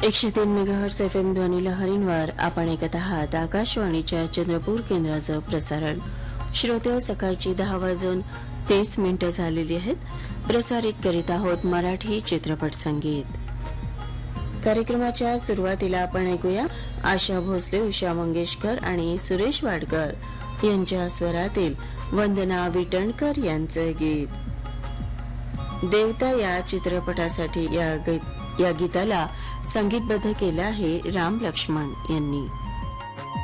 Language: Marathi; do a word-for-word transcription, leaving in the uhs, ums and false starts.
एकशे तीन मेगाहर्ट्झ एफ एम ध्वनी लहरींवर आपण ऐकत आहात आकाशवाणीच्या चंद्रपूर केंद्राचं प्रसारण. श्रोते, सकाळची दहा वाजून तीस मिनिटं झालेली आहेत. प्रसारित करीत आहोत मराठी चित्रपट संगीत. कार्यक्रमाच्या सुरुवातीला आपण ऐकूया आशा भोसले, उषा मंगेशकर आणि सुरेश वाडकर यांच्या स्वरातील वंदना विटणकर यांचे गीत. देवता या चित्रपटासाठी या, या गीताला संगीतबद्ध केलं आहे राम लक्ष्मण यांनी.